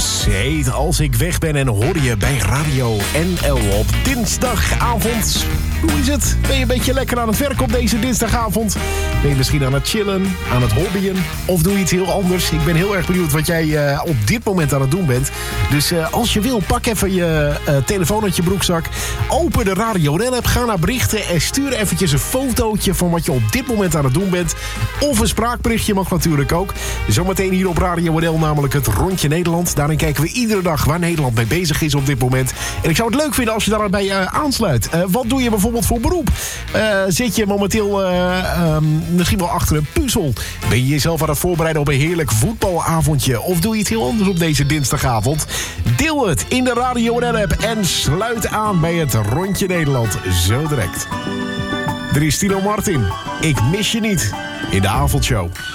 Waters heet Als ik weg ben en hoor je bij Radio NL op dinsdagavond. Hoe is het? Ben je een beetje lekker aan het werk op deze dinsdagavond? Ben je misschien aan het chillen, aan het hobbyen? Of doe je iets heel anders? Ik ben heel erg benieuwd wat jij op dit moment aan het doen bent. Dus als je wil, pak even je telefoon uit je broekzak. Open de Radio NL-app, ga naar berichten en stuur eventjes een fotootje van wat je op dit moment aan het doen bent. Of een spraakberichtje mag natuurlijk ook. Zometeen hier op Radio NL namelijk het Rondje Nederland. Daarin kijken we iedere dag waar Nederland mee bezig is op dit moment. En ik zou het leuk vinden als je daarbij aansluit. Wat doe je bijvoorbeeld voor beroep? Zit je momenteel misschien wel achter een puzzel? Ben je jezelf aan het voorbereiden op een heerlijk voetbalavondje? Of doe je iets heel anders op deze dinsdagavond? Deel het in de Radio NL-app en sluit aan bij het Rondje Nederland. Zo direct. Er is Tino Martin. Ik mis je niet in de avondshow.